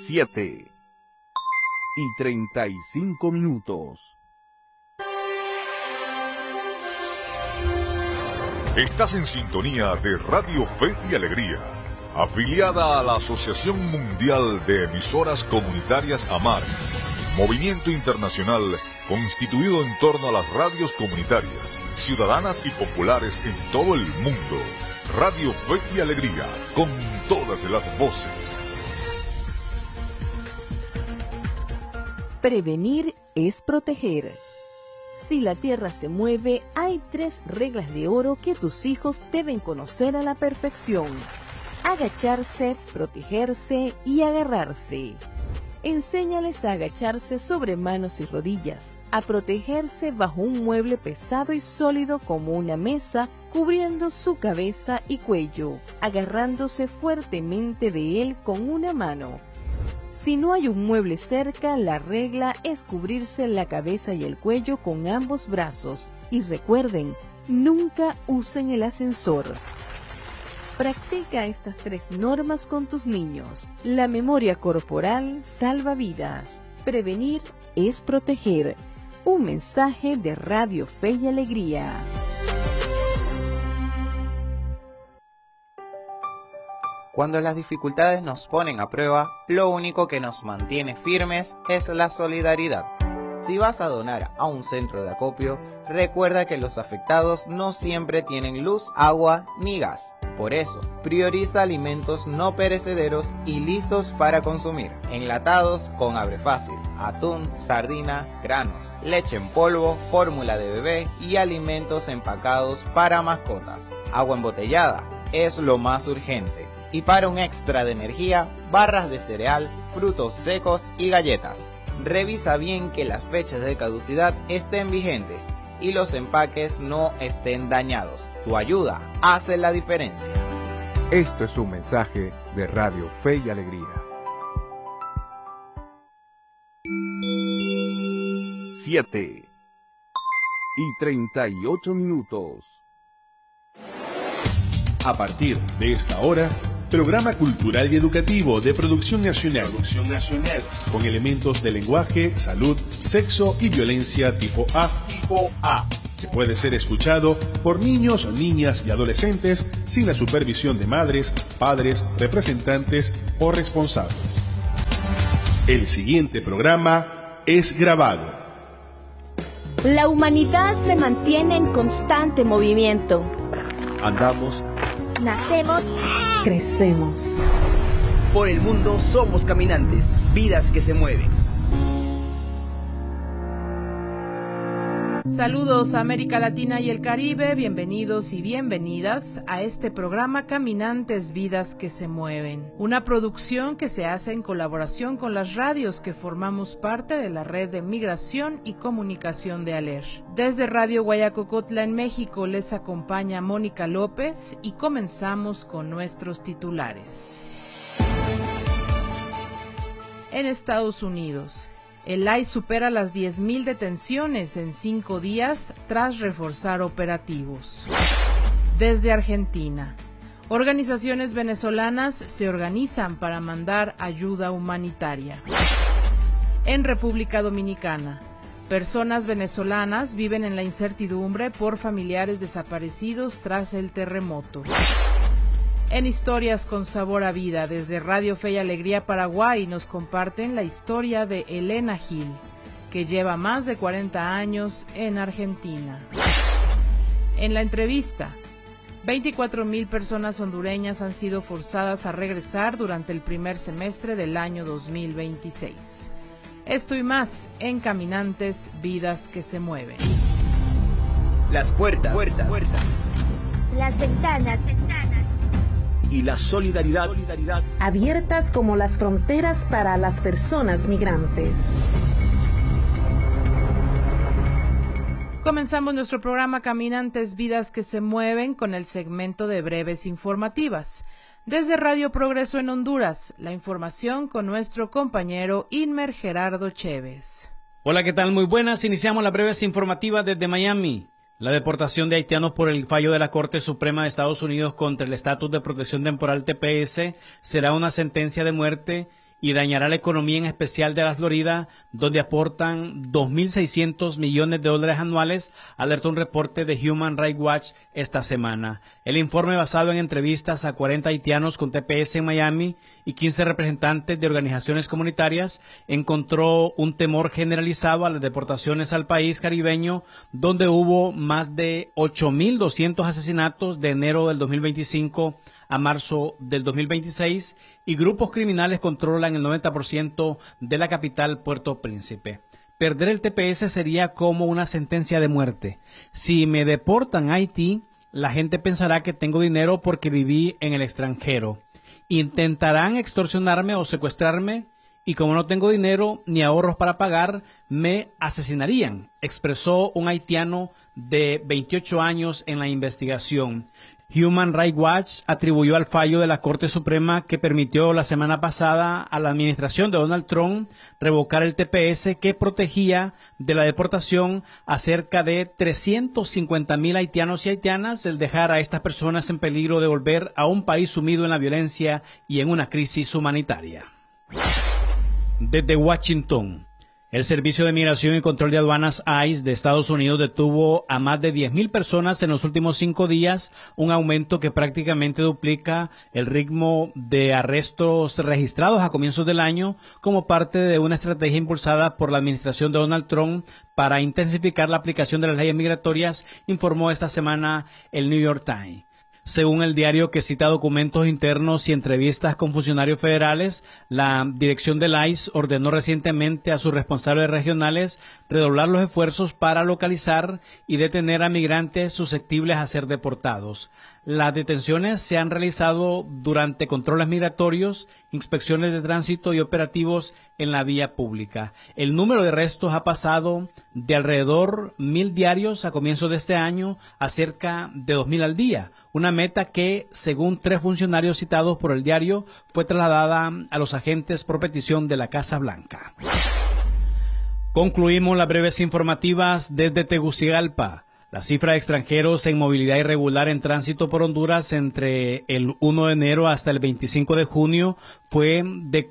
7:35. Estás en sintonía de Radio Fe y Alegría, afiliada a la Asociación Mundial de Emisoras Comunitarias AMAR, movimiento internacional constituido en torno a las radios comunitarias, ciudadanas y populares en todo el mundo. Radio Fe y Alegría, con todas las voces. Prevenir es proteger. Si la tierra se mueve, hay 3 reglas de oro que tus hijos deben conocer a la perfección: agacharse, protegerse y agarrarse. Enséñales a agacharse sobre manos y rodillas, a protegerse bajo un mueble pesado y sólido como una mesa, cubriendo su cabeza y cuello, agarrándose fuertemente de él con una mano. Si no hay un mueble cerca, la regla es cubrirse la cabeza y el cuello con ambos brazos. Y recuerden, nunca usen el ascensor. Practica estas 3 normas con tus niños. La memoria corporal salva vidas. Prevenir es proteger. Un mensaje de Radio Fe y Alegría. Cuando las dificultades nos ponen a prueba, lo único que nos mantiene firmes es la solidaridad. Si vas a donar a un centro de acopio, recuerda que los afectados no siempre tienen luz, agua ni gas. Por eso, prioriza alimentos no perecederos y listos para consumir, enlatados con abre fácil, atún, sardina, granos, leche en polvo, fórmula de bebé y alimentos empacados para mascotas. Agua embotellada es lo más urgente. Y para un extra de energía, barras de cereal, frutos secos y galletas. Revisa bien que las fechas de caducidad estén vigentes y los empaques no estén dañados. Tu ayuda hace la diferencia. Esto es un mensaje de Radio Fe y Alegría. 7:38. A partir de esta hora, programa cultural y educativo de producción nacional, con elementos de lenguaje, salud, sexo y violencia tipo A, que puede ser escuchado por niños, niñas y adolescentes sin la supervisión de madres, padres, representantes o responsables. El siguiente programa es grabado. La humanidad se mantiene en constante movimiento. Andamos, nacemos, crecemos. Por el mundo somos caminantes, vidas que se mueven. Saludos a América Latina y el Caribe, bienvenidos y bienvenidas a este programa Caminantes, Vidas que se Mueven, una producción que se hace en colaboración con las radios que formamos parte de la red de migración y comunicación de ALER. Desde Radio Guayacocotla en México les acompaña Mónica López y comenzamos con nuestros titulares. En Estados Unidos, el ICE supera las 10.000 detenciones en 5 días tras reforzar operativos. Desde Argentina, organizaciones venezolanas se organizan para mandar ayuda humanitaria. En República Dominicana, personas venezolanas viven en la incertidumbre por familiares desaparecidos tras el terremoto. En Historias con Sabor a Vida, desde Radio Fe y Alegría Paraguay, nos comparten la historia de Elena Gil, que lleva más de 40 años en Argentina. En la entrevista, 24.000 personas hondureñas han sido forzadas a regresar durante el primer semestre del año 2026. Esto y más en Caminantes, Vidas que se Mueven. Las puertas. Las ventanas. Y la solidaridad Abiertas como las fronteras para las personas migrantes. Comenzamos nuestro programa Caminantes, Vidas que se Mueven con el segmento de breves informativas. Desde Radio Progreso en Honduras, la información con nuestro compañero Inmer Gerardo Chévez. Hola, ¿qué tal? Muy buenas. Iniciamos las breves informativas desde Miami. La deportación de haitianos por el fallo de la Corte Suprema de Estados Unidos contra el Estatus de Protección Temporal TPS será una sentencia de muerte y dañará la economía, en especial de la Florida, donde aportan $2.600 millones anuales, alerta un reporte de Human Rights Watch esta semana. El informe, basado en entrevistas a 40 haitianos con TPS en Miami y 15 representantes de organizaciones comunitarias, encontró un temor generalizado a las deportaciones al país caribeño, donde hubo más de 8.200 asesinatos de enero del 2025 a marzo del 2026, y grupos criminales controlan el 90% de la capital, Puerto Príncipe. Perder el TPS sería como una sentencia de muerte. Si me deportan a Haití, la gente pensará que tengo dinero porque viví en el extranjero. Intentarán extorsionarme o secuestrarme, y como no tengo dinero ni ahorros para pagar, me asesinarían, expresó un haitiano de 28 años en la investigación. Human Rights Watch atribuyó al fallo de la Corte Suprema, que permitió la semana pasada a la administración de Donald Trump revocar el TPS que protegía de la deportación a cerca de 350.000 haitianos y haitianas, el dejar a estas personas en peligro de volver a un país sumido en la violencia y en una crisis humanitaria. Desde Washington, el Servicio de Migración y Control de Aduanas ICE de Estados Unidos detuvo a más de 10.000 personas en los últimos 5 días, un aumento que prácticamente duplica el ritmo de arrestos registrados a comienzos del año, como parte de una estrategia impulsada por la administración de Donald Trump para intensificar la aplicación de las leyes migratorias, informó esta semana el New York Times. Según el diario, que cita documentos internos y entrevistas con funcionarios federales, la dirección del ICE ordenó recientemente a sus responsables regionales redoblar los esfuerzos para localizar y detener a migrantes susceptibles a ser deportados. Las detenciones se han realizado durante controles migratorios, inspecciones de tránsito y operativos en la vía pública. El número de arrestos ha pasado de alrededor 1.000 diarios a comienzos de este año a cerca de 2.000 al día, una meta que, según 3 funcionarios citados por el diario, fue trasladada a los agentes por petición de la Casa Blanca. Concluimos las breves informativas desde Tegucigalpa. La cifra de extranjeros en movilidad irregular en tránsito por Honduras entre el 1 de enero hasta el 25 de junio fue de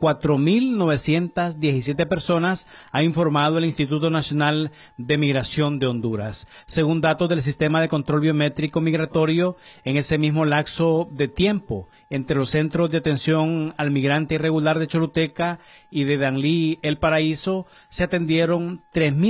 4.917 personas, ha informado el Instituto Nacional de Migración de Honduras. Según datos del Sistema de Control Biométrico Migratorio, en ese mismo lapso de tiempo, entre los centros de atención al migrante irregular de Choluteca y de Danlí, El Paraíso, se atendieron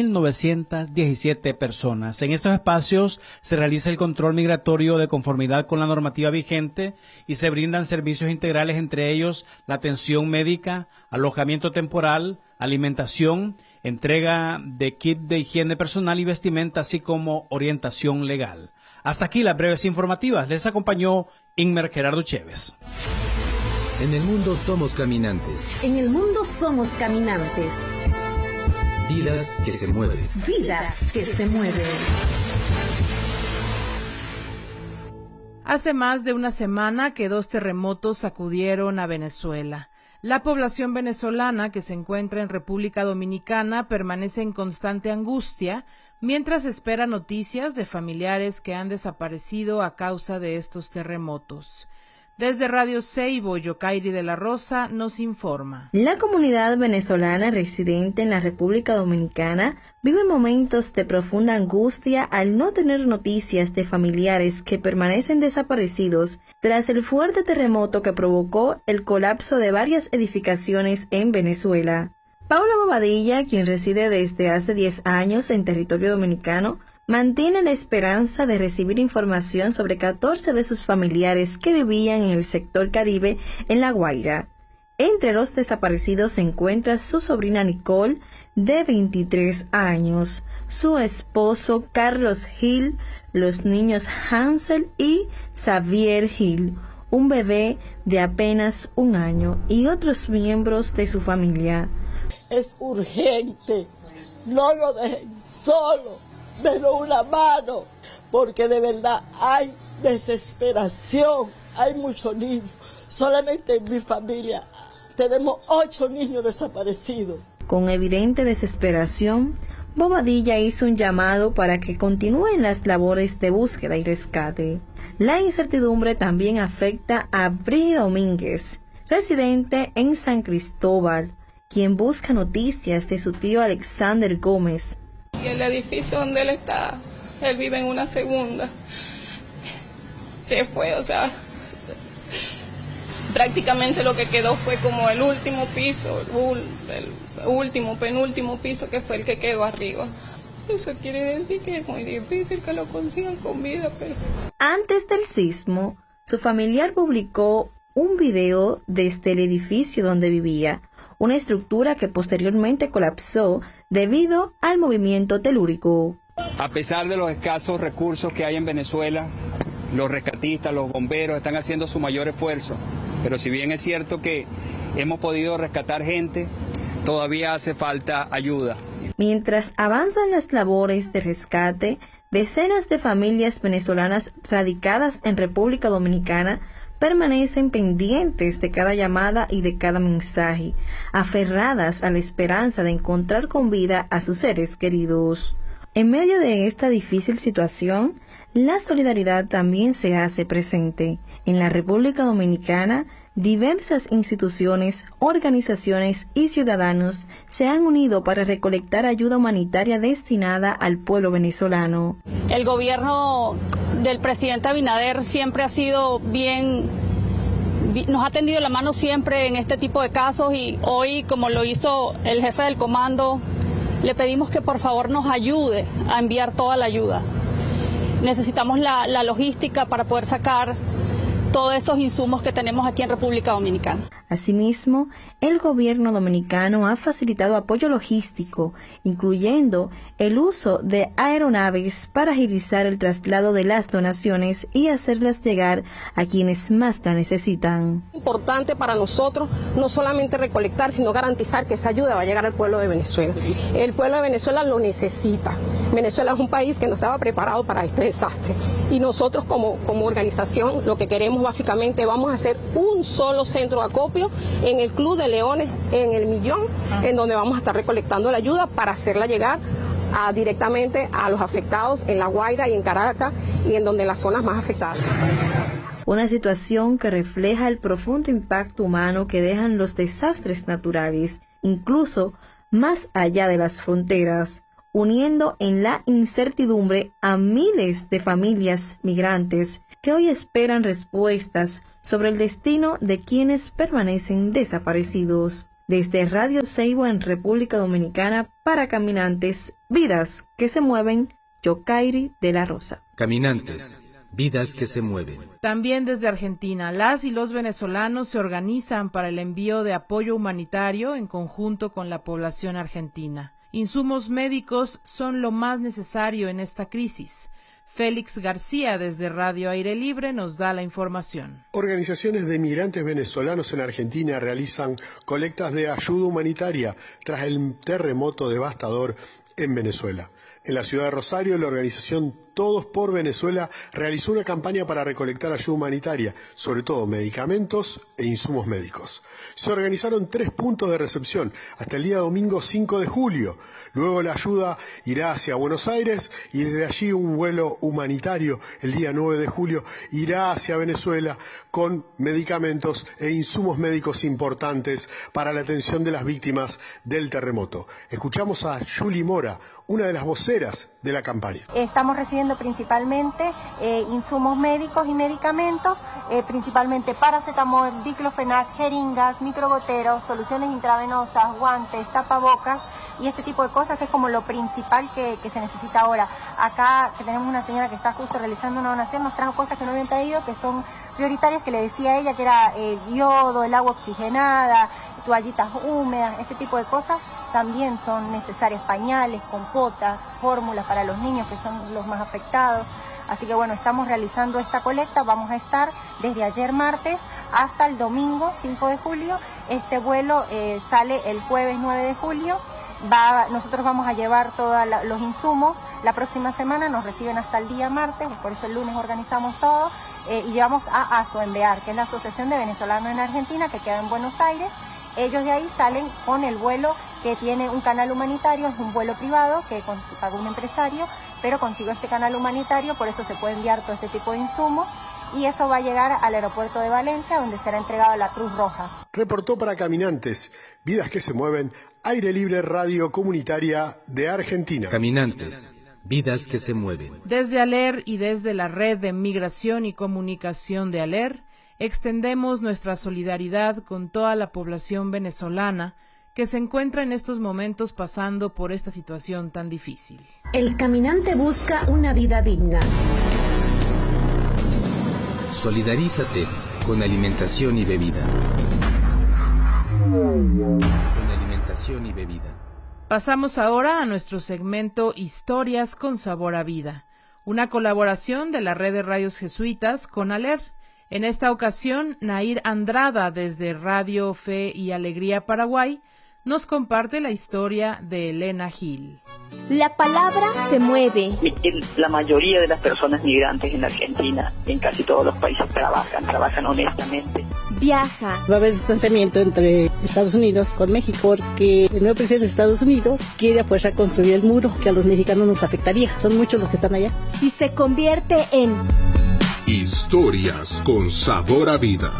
3.917 personas. En estos espacios se realiza el control migratorio de conformidad con la normativa vigente y se brindan servicios integrales, entre ellos la atención médica, alojamiento temporal, alimentación, entrega de kit de higiene personal y vestimenta, así como orientación legal. Hasta aquí las breves informativas. Les acompañó Inmer Gerardo Chévez. En el mundo somos caminantes. En el mundo somos caminantes. Vidas que se mueven. Vidas que se mueven. Hace más de una semana que 2 terremotos sacudieron a Venezuela. La población venezolana que se encuentra en República Dominicana permanece en constante angustia mientras espera noticias de familiares que han desaparecido a causa de estos terremotos. Desde Radio Ceibo, Yokairi de la Rosa nos informa. La comunidad venezolana residente en la República Dominicana vive momentos de profunda angustia al no tener noticias de familiares que permanecen desaparecidos tras el fuerte terremoto que provocó el colapso de varias edificaciones en Venezuela. Paula Bobadilla, quien reside desde hace 10 años en territorio dominicano, mantiene la esperanza de recibir información sobre 14 de sus familiares que vivían en el sector Caribe en La Guaira. Entre los desaparecidos se encuentra su sobrina Nicole, de 23 años, su esposo Carlos Gil, los niños Hansel y Xavier Gil, un bebé de apenas 1 año, y otros miembros de su familia. Es urgente, no lo dejen solo. Denos una mano, porque de verdad hay desesperación, hay muchos niños. Solamente en mi familia tenemos 8 niños desaparecidos. Con evidente desesperación, Bobadilla hizo un llamado para que continúen las labores de búsqueda y rescate. La incertidumbre también afecta a Brígida Domínguez. residente en San Cristóbal, quien busca noticias de su tío Alexander Gómez. Y el edificio donde él está, él vive en una segunda, se fue, o sea, prácticamente lo que quedó fue como el último piso, el penúltimo piso, que fue el que quedó arriba. Eso quiere decir que es muy difícil que lo consigan con vida, pero... Antes del sismo, su familiar publicó un video desde el edificio donde vivía, una estructura que posteriormente colapsó debido al movimiento telúrico. A pesar de los escasos recursos que hay en Venezuela, los rescatistas, los bomberos están haciendo su mayor esfuerzo, pero si bien es cierto que hemos podido rescatar gente, todavía hace falta ayuda. Mientras avanzan las labores de rescate, decenas de familias venezolanas radicadas en República Dominicana permanecen pendientes de cada llamada y de cada mensaje, aferradas a la esperanza de encontrar con vida a sus seres queridos. En medio de esta difícil situación, la solidaridad también se hace presente. En la República Dominicana, diversas instituciones, organizaciones y ciudadanos se han unido para recolectar ayuda humanitaria destinada al pueblo venezolano. El gobierno del presidente Abinader siempre ha sido nos ha tendido la mano siempre en este tipo de casos, y hoy, como lo hizo el jefe del comando, le pedimos que por favor nos ayude a enviar toda la ayuda. Necesitamos la logística para poder sacar todos esos insumos que tenemos aquí en República Dominicana. Asimismo, el gobierno dominicano ha facilitado apoyo logístico, incluyendo el uso de aeronaves para agilizar el traslado de las donaciones y hacerlas llegar a quienes más la necesitan. Es importante para nosotros no solamente recolectar, sino garantizar que esa ayuda va a llegar al pueblo de Venezuela. El pueblo de Venezuela lo necesita. Venezuela es un país que no estaba preparado para este desastre, y nosotros como organización lo que queremos básicamente, vamos a hacer un solo centro de acopio en el Club de Leones, en el Millón, en donde vamos a estar recolectando la ayuda para hacerla llegar directamente a los afectados en La Guaira y en Caracas, y en donde las zonas más afectadas. Una situación que refleja el profundo impacto humano que dejan los desastres naturales, incluso más allá de las fronteras, uniendo en la incertidumbre a miles de familias migrantes que hoy esperan respuestas sobre el destino de quienes permanecen desaparecidos. Desde Radio Seibo en República Dominicana para Caminantes, vidas que se mueven, Yokairi de la Rosa. Caminantes, vidas que se mueven. También desde Argentina, las y los venezolanos se organizan para el envío de apoyo humanitario en conjunto con la población argentina. Insumos médicos son lo más necesario en esta crisis. Félix García, desde Radio Aire Libre, nos da la información. Organizaciones de migrantes venezolanos en Argentina realizan colectas de ayuda humanitaria tras el terremoto devastador en Venezuela. En la ciudad de Rosario, la organización Todos por Venezuela realizó una campaña para recolectar ayuda humanitaria, sobre todo medicamentos e insumos médicos. Se organizaron 3 puntos de recepción hasta el día domingo 5 de julio. Luego la ayuda irá hacia Buenos Aires y desde allí un vuelo humanitario el día 9 de julio irá hacia Venezuela con medicamentos e insumos médicos importantes para la atención de las víctimas del terremoto. Escuchamos a Julie Mora, una de las voceras de la campaña. Estamos recibiendo principalmente insumos médicos y medicamentos, principalmente paracetamol, diclofenac, jeringas, microgoteros, soluciones intravenosas, guantes, tapabocas y ese tipo de cosas, que es como lo principal que se necesita ahora. Acá que tenemos una señora que está justo realizando una donación, nos trajo cosas que no habían pedido, que son prioritarias, que le decía a ella, que era el yodo, el agua oxigenada, toallitas húmedas, ese tipo de cosas también son necesarias, pañales, compotas, fórmulas para los niños que son los más afectados. Así que bueno, estamos realizando esta colecta, vamos a estar desde ayer martes hasta el domingo 5 de julio. Este vuelo sale el jueves 9 de julio. Nosotros vamos a llevar todos los insumos. La próxima semana nos reciben hasta el día martes, por eso el lunes organizamos todo y llevamos a ASOENVEAR, que es la Asociación de Venezolanos en Argentina, que queda en Buenos Aires. Ellos de ahí salen con el vuelo que tiene un canal humanitario, es un vuelo privado que pagó un empresario, pero consiguió este canal humanitario, por eso se puede enviar todo este tipo de insumos. y eso va a llegar al aeropuerto de Valencia, donde será entregado a la Cruz Roja. Reportó para Caminantes, Vidas que se mueven, Aire Libre Radio Comunitaria de Argentina. Caminantes, vidas que se mueven. Desde ALER y desde la Red de Migración y Comunicación de ALER, extendemos nuestra solidaridad con toda la población venezolana que se encuentra en estos momentos pasando por esta situación tan difícil. El caminante busca una vida digna. Solidarízate con alimentación y bebida. Con alimentación y bebida. Pasamos ahora a nuestro segmento Historias con Sabor a Vida, una colaboración de la Red de Radios Jesuitas con ALER. En esta ocasión, Nair Andrada, desde Radio Fe y Alegría Paraguay, nos comparte la historia de Elena Gil. La palabra se mueve. La mayoría de las personas migrantes en Argentina, en casi todos los países, trabajan honestamente. Viaja. Va a haber distanciamiento entre Estados Unidos con México porque el nuevo presidente de Estados Unidos quiere a fuerza construir el muro que a los mexicanos nos afectaría. Son muchos los que están allá. Y se convierte en Historias con Sabor a Vida.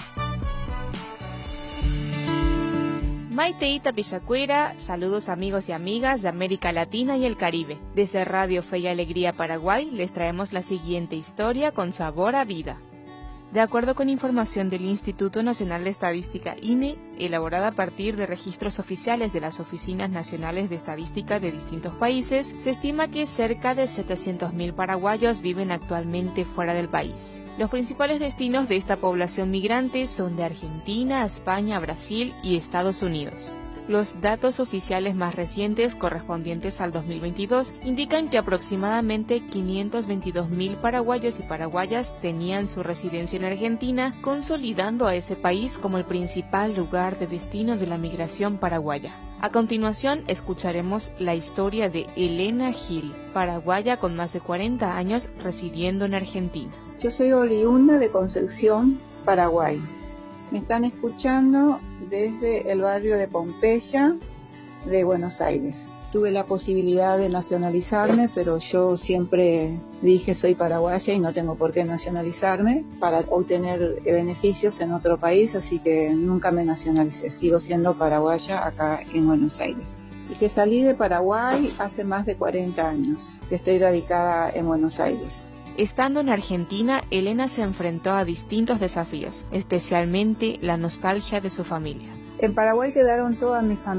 Maiteita Pillacuera, saludos amigos y amigas de América Latina y el Caribe. Desde Radio Fe y Alegría Paraguay les traemos la siguiente historia con sabor a vida. De acuerdo con información del Instituto Nacional de Estadística INE, elaborada a partir de registros oficiales de las Oficinas Nacionales de Estadística de distintos países, se estima que cerca de 700.000 paraguayos viven actualmente fuera del país. Los principales destinos de esta población migrante son de Argentina, España, Brasil y Estados Unidos. Los datos oficiales más recientes, correspondientes al 2022, indican que aproximadamente 522.000 paraguayos y paraguayas tenían su residencia en Argentina, consolidando a ese país como el principal lugar de destino de la migración paraguaya. A continuación, escucharemos la historia de Elena Gil, paraguaya con más de 40 años residiendo en Argentina. Yo soy oriunda de Concepción, Paraguay. Me están escuchando desde el barrio de Pompeya, de Buenos Aires. Tuve la posibilidad de nacionalizarme, pero yo siempre dije soy paraguaya y no tengo por qué nacionalizarme para obtener beneficios en otro país, así que nunca me nacionalicé. Sigo siendo paraguaya acá en Buenos Aires. Y que salí de Paraguay hace más de 40 años, que estoy radicada en Buenos Aires. Estando en Argentina, Elena se enfrentó a distintos desafíos, especialmente la nostalgia de su familia. En Paraguay quedaron todas mis familias.